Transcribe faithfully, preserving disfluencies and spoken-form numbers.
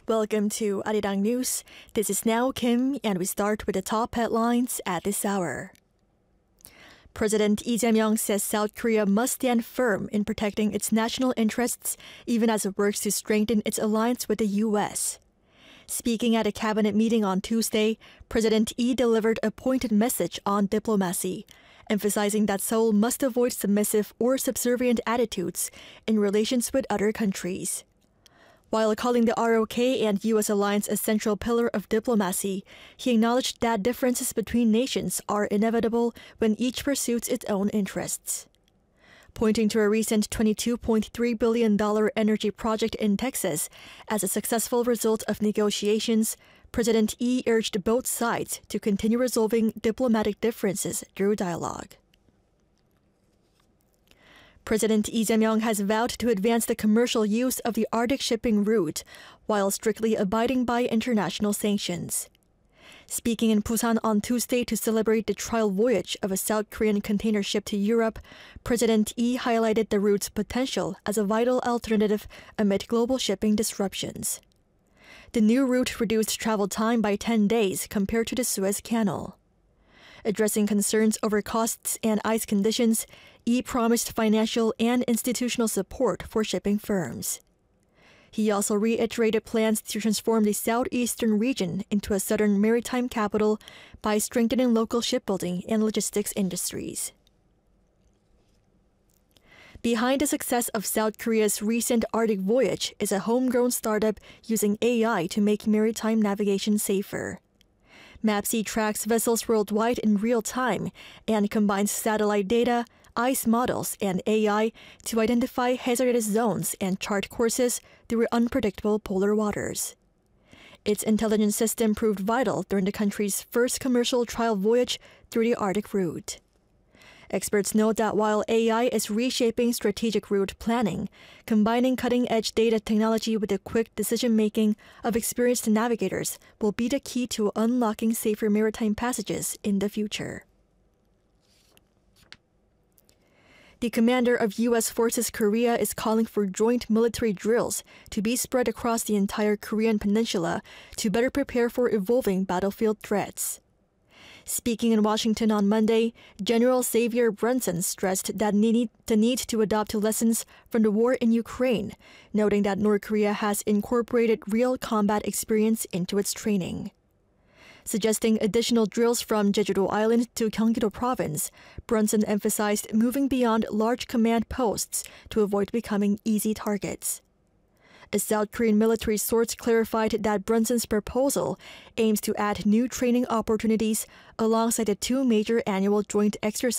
Welcome to Arirang News. This is Now Kim, and we start with the top headlines at this hour. President Lee Jae-myung says South Korea must stand firm in protecting its national interests, even as it works to strengthen its alliance with the U S. Speaking at a cabinet meeting on Tuesday, President Lee delivered a pointed message on diplomacy, emphasizing that Seoul must avoid submissive or subservient attitudes in relations with other countries. While calling the R O K and U S alliance a central pillar of diplomacy, he acknowledged that differences between nations are inevitable when each pursues its own interests. Pointing to a recent twenty-two point three billion dollars energy project in Texas as a successful result of negotiations, President Lee urged both sides to continue resolving diplomatic differences through dialogue. President Lee Jae-myung has vowed to advance the commercial use of the Arctic shipping route while strictly abiding by international sanctions. Speaking in Busan on Tuesday to celebrate the trial voyage of a South Korean container ship to Europe, President Lee highlighted the route's potential as a vital alternative amid global shipping disruptions. The new route reduced travel time by ten days compared to the Suez Canal. Addressing concerns over costs and ice conditions, Lee promised financial and institutional support for shipping firms. He also reiterated plans to transform the southeastern region into a southern maritime capital by strengthening local shipbuilding and logistics industries. Behind the success of South Korea's recent Arctic voyage is a homegrown startup using A I to make maritime navigation safer. MAPSEA tracks vessels worldwide in real time and combines satellite data, ice models, and A I to identify hazardous zones and chart courses through unpredictable polar waters. Its intelligence system proved vital during the country's first commercial trial voyage through the Arctic route. Experts note that while A I is reshaping strategic route planning, combining cutting-edge data technology with the quick decision-making of experienced navigators will be the key to unlocking safer maritime passages in the future. The commander of U S Forces Korea is calling for joint military drills to be spread across the entire Korean peninsula to better prepare for evolving battlefield threats. Speaking in Washington on Monday, General Xavier Brunson stressed that need, the need to adopt lessons from the war in Ukraine, noting that North Korea has incorporated real combat experience into its training. Suggesting additional drills from Jeju-do Island to Gyeonggi-do Province, Brunson emphasized moving beyond large command posts to avoid becoming easy targets. A South Korean military source clarified that Brunson's proposal aims to add new training opportunities alongside the two major annual joint exercises